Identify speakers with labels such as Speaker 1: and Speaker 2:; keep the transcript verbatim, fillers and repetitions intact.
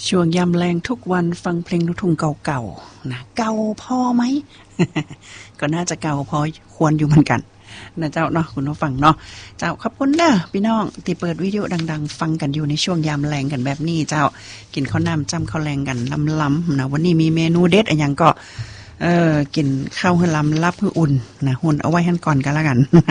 Speaker 1: ช่วงยามแรงทุกวันฟังเพลงลูกทุ่งเก่าๆนะเก่าพอไหม ก็น่าจะเก่าพอควรอยู่เหมือนกันนะเจ้าเนาะคุณผู้ฟังเนาะเจ้าขอบคุณเด้อพี่น้องที่เปิดวิดีโอดังๆฟังกันอยู่ในช่วงยามแรงกันแบบนี้เจ้ากินข้าวน้ำจ้ำข้าวแรงกันล้ำๆนะวันนี้มีเมนูเด็ดอะไรอย่างก็เออกินข้าวให้ล้ำรับให้อุ่นนะหุ่นเอาไว้ให้ก่อนกันละกัน